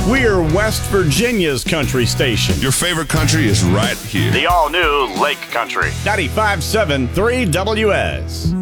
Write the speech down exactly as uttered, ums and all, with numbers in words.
We're West Virginia's country station. Your favorite country is right here. The all-new Lake Country. ninety-five point seven three W S.